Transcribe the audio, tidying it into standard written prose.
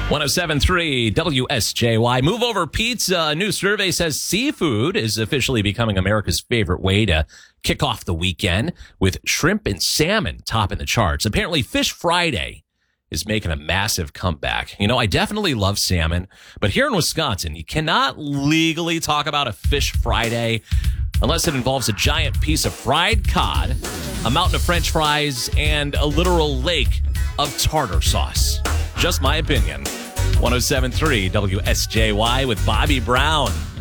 107.3 WSJY. Move Over Pizza. A new survey says seafood is officially becoming America's favorite way to kick off the weekend, with shrimp and salmon topping the charts. Apparently, Fish Friday is making a massive comeback. You know, I definitely love salmon, but here in Wisconsin, you cannot legally talk about a Fish Friday unless it involves a giant piece of fried cod, a mountain of French fries, and a literal lake of tartar sauce. Just my opinion. 107.3 WSJY with Bobby Brown.